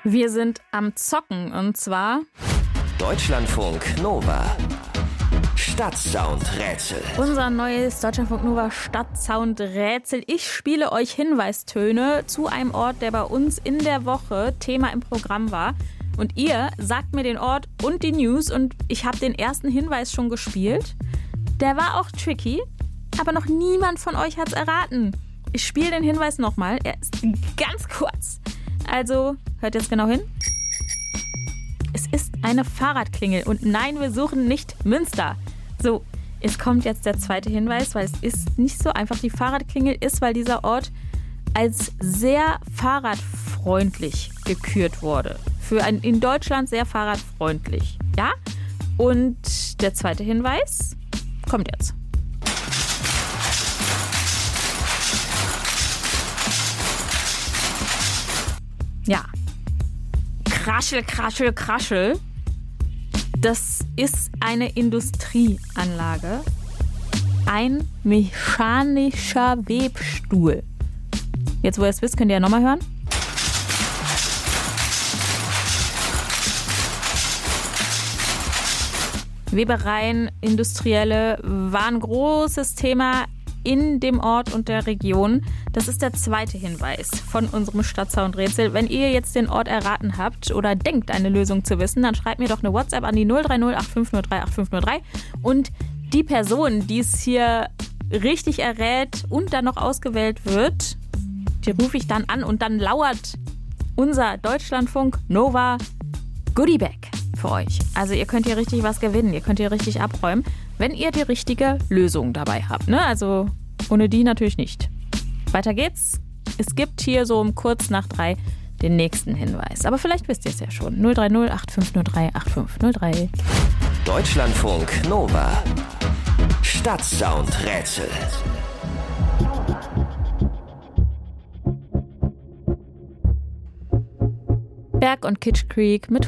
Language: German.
Wir sind am Zocken und zwar Deutschlandfunk Nova. Stadtsound-Rätsel. unser neues Deutschlandfunk Nova Stadtsound-Rätsel. Ich spiele euch Hinweistöne zu einem Ort, der bei uns in der Woche Thema im Programm war. Und ihr sagt mir den Ort und die News und ich habe den ersten Hinweis schon gespielt. Der war auch tricky, aber noch niemand von euch hat es erraten. Ich spiele den Hinweis nochmal. Er ist ganz kurz. Also hört jetzt genau hin. Es ist eine Fahrradklingel und nein, wir suchen nicht Münster. So, es kommt jetzt der zweite Hinweis, weil es ist nicht so einfach. Die Fahrradklingel ist, weil dieser Ort als sehr fahrradfreundlich gekürt wurde. In Deutschland sehr fahrradfreundlich. Ja? Und der zweite Hinweis kommt jetzt. Ja. Kraschel, kraschel, kraschel. Das ist eine Industrieanlage. Ein mechanischer Webstuhl. Jetzt, wo ihr es wisst, könnt ihr ja nochmal hören. Webereien, industrielle, war ein großes Thema in dem Ort und der Region. Das ist der zweite Hinweis von unserem Stadtsound-Rätsel. Wenn ihr jetzt den Ort erraten habt oder denkt, eine Lösung zu wissen, dann schreibt mir doch eine WhatsApp an die 030 8503 8503. Und die Person, die es hier richtig errät und dann noch ausgewählt wird, die rufe ich dann an und dann lauert unser Deutschlandfunk Nova Goodiebag für euch. Also ihr könnt hier richtig was gewinnen, ihr könnt hier richtig abräumen, wenn ihr die richtige Lösung dabei habt. Ne? Also ohne die natürlich nicht. Weiter geht's. Es gibt hier so um kurz nach 3 den nächsten Hinweis. Aber vielleicht wisst ihr es ja schon. 030 8503 8503. Deutschlandfunk Nova. Stadtsound-Rätsel. Berg und Kitsch Creek mit